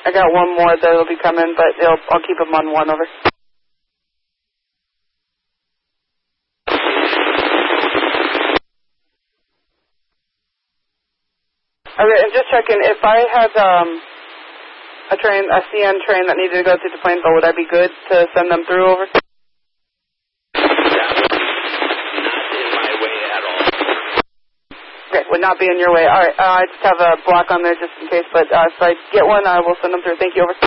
I got one more that will be coming, but I'll keep them on 1, over. Okay, and just checking, if I had a CN train that needed to go through the Plainville, would I be good to send them through, over? Okay, would not be in your way. All right, I just have a block on there just in case, but if I get one, I will send them through. Thank you, over.